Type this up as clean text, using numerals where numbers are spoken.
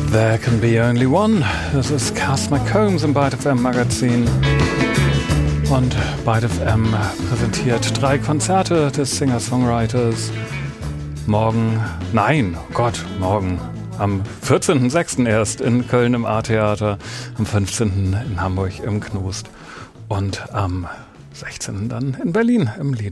There Can Be Only One. Das ist Cass McCombs im Byte FM Magazin. Und Byte FM präsentiert 3 Konzerte des Singer-Songwriters. Morgen am 14.06. erst in Köln im A-Theater, am 15. in Hamburg im Knust und am 16. dann in Berlin im Lied.